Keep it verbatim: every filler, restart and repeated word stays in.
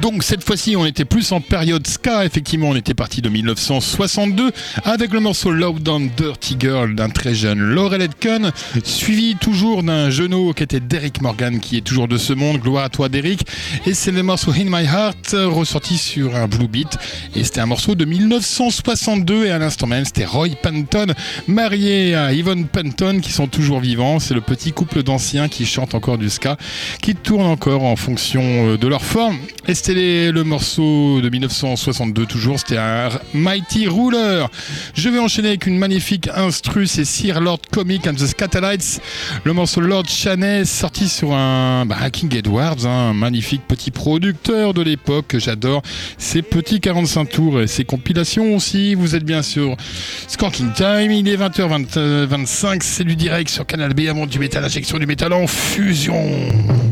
Donc cette fois-ci on était plus en période ska, effectivement on était parti de dix-neuf cent soixante-deux avec le morceau Low Down Dirty Girl d'un très jeune Laurel Aitken, suivi toujours d'un jeuneau qui était Derrick Morgan, qui est toujours de ce monde, gloire à toi Derrick, et c'est le morceau In My Heart ressorti sur un Blue Beat, et c'était un morceau de dix-neuf cent soixante-deux, et à l'instant même c'était Roy Panton marié à Yvonne Panton qui sont toujours vivants, c'est le petit couple d'anciens qui chantent encore du ska, qui tournent encore en fonction de leur forme, et c'était les, le morceau de dix-neuf cent soixante-deux toujours, c'était un Mighty Ruler. Je vais enchaîner avec une magnifique instru, c'est Sir Lord Comic and the Scatterlights, le morceau Lord Chaney sorti sur un bah, King Edwards, hein, un magnifique petit producteur de l'époque que j'adore, ses petits quarante-cinq tours et ses compilations aussi. Vous êtes bien sûr Skanking Time, il est vingt heures vingt-cinq, c'est du direct sur Canal B, avant du métal, injection du métal en fusion.